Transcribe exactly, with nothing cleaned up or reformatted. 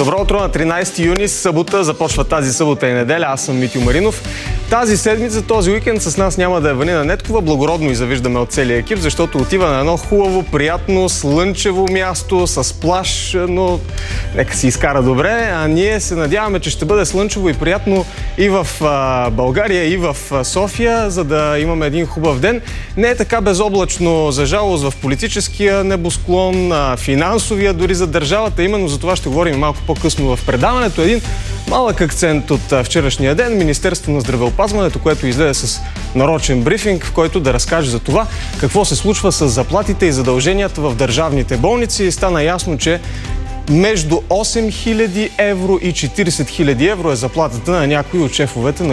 Добро утро на тринайсети юни, събота. Започва тази събота и неделя. Аз съм Митю Маринов. Тази седмица, този уикенд с нас няма да е Ванина Неткова. Благородно и завиждаме от целия екип, защото отива на едно хубаво, приятно, слънчево място с плаж, но нека си изкара добре. А ние се надяваме, че ще бъде слънчево и приятно и в а, България, и в а, София, за да имаме един хубав ден. Не е така безоблачно, за жалост, в политическия небосклон, а, финансовия, дори за държавата. Именно за това ще говорим малко по-късно в предаването. Един малък акцент от а, вчерашния ден. Министерството на здравеопазването, което излезе с нарочен брифинг, в който да разкаже за това какво се случва с заплатите и задълженията в държавните болници. Стана ясно, че между осем хиляди евро и четирийсет хиляди евро е заплатата на някои от шефовете на